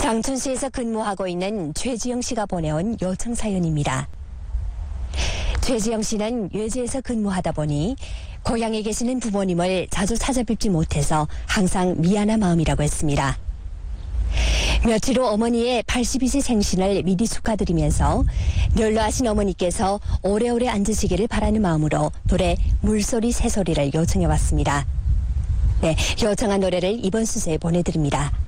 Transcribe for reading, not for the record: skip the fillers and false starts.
장춘시에서 근무하고 있는 최지영 씨가 보내온 요청 사연입니다. 최지영 씨는 외지에서 근무하다 보니 고향에 계시는 부모님을 자주 찾아뵙지 못해서 항상 미안한 마음이라고 했습니다. 며칠 후 어머니의 82세 생신을 미리 축하드리면서 연로하신 어머니께서 오래오래 앉으시기를 바라는 마음으로 노래 물소리 새소리를 요청해왔습니다. 네, 요청한 노래를 이번 수세에 보내드립니다.